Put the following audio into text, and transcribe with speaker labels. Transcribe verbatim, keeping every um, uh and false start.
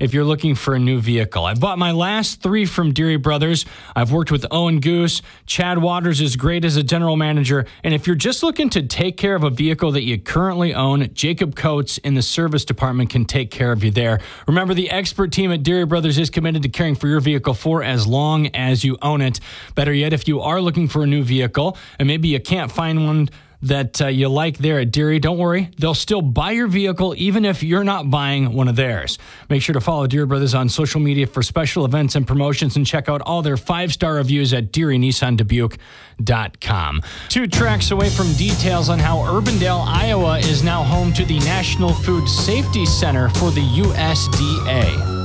Speaker 1: if you're looking for a new vehicle. I bought my last three from Deary Brothers. I've worked with Owen Goose. Chad Waters is great as a general manager. And if you're just looking to take care of a vehicle that you currently own, Jacob Coates in the service department can take care of you there. Remember, the expert team at Deary Brothers is committed to caring for your vehicle for as long as you own it. Better yet, if you are looking for a new vehicle and maybe you can't find one that uh, you like there at Deary, don't worry. They'll still buy your vehicle even if you're not buying one of theirs. Make sure to follow Deary Brothers on social media for special events and promotions, and check out all their five-star reviews at Deary Nissan Dubuque dot com. Two tracks away from details on how Urbandale, Iowa is now home to the National Food Safety Center for the U S D A.